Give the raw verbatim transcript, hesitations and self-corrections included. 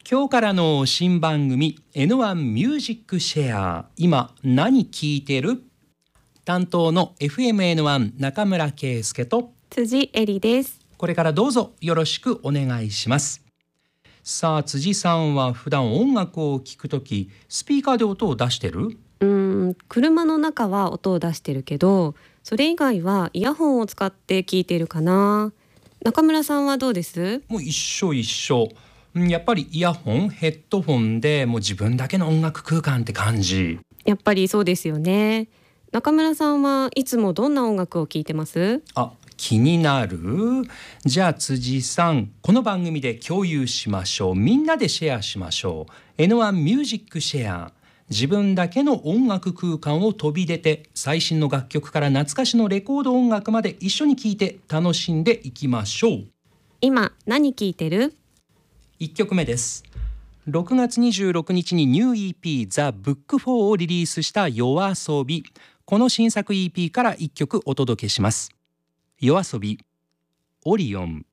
今日からの新番組 エヌワン ミュージックシェア、今何聞いてる？担当の エフエムエヌワン 中村圭介と辻恵里です。 これからどうぞよろしくお願いします。さあ、辻さんは普段音楽を聴くときスピーカーで音を出してる？ うーん車の中は音を出してるけど、それ以外はイヤホンを使って聞いてるかな。中村さんはどうです？ もう一緒一緒。やっぱりイヤホン、ヘッドホンでもう自分だけの音楽空間って感じ。 やっぱりそうですよね。中村さんはいつもどんな音楽を聴いてます？ あ、気になる？じゃあ辻さん、この番組で共有しましょう。みんなでシェアしましょう。 エヌワン ミュージックシェア、自分だけの音楽空間を飛び出て、最新の楽曲から懐かしのレコード音楽まで一緒に聴いて楽しんでいきましょう。 今何聴いてる？ いっきょくめです。ろくがつにじゅうろくにちにニュー イーピー ザ・ブックフォーをリリースしたYOASOBI。この新作 イーピー からいっきょくお届けします。YOASOBI、オリオン。